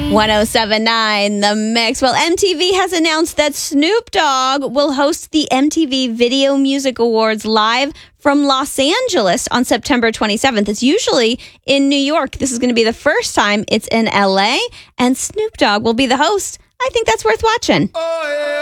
1079 The Mix. Well, MTV has announced that Snoop Dogg will host the MTV Video Music Awards live from Los Angeles on September 27th. It's usually in New York. This is going to be the first time it's in LA, and Snoop Dogg will be the host. I think that's worth watching.